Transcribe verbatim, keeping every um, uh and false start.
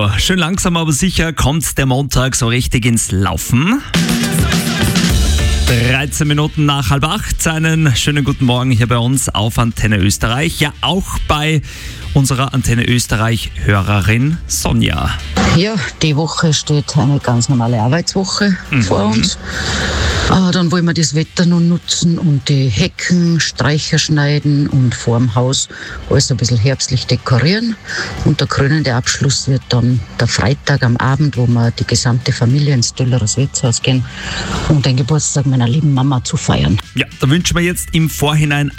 Also, schön langsam, aber sicher kommt der Montag so richtig ins Laufen. dreizehn Minuten nach halb acht. Einen schönen guten Morgen hier bei uns auf Antenne Österreich. Ja, auch bei unserer Antenne Österreich-Hörerin Sonja. Ja, die Woche steht eine ganz normale Arbeitswoche mhm. vor uns. Äh, dann wollen wir das Wetter noch nutzen und die Hecken, Sträucher schneiden und vorm Haus alles ein bisschen herbstlich dekorieren. Und der krönende Abschluss wird dann der Freitag am Abend, wo wir die gesamte Familie ins Dölleres Wirtshaus gehen, um den Geburtstag meiner lieben Mama zu feiern. Ja, da wünschen wir jetzt im Vorhinein